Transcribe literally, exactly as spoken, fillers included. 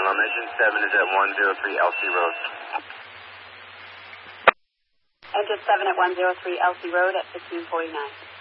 Um, engine seven is at one oh three L C Road. Engine seven at one oh three L C Road at fifteen forty-nine.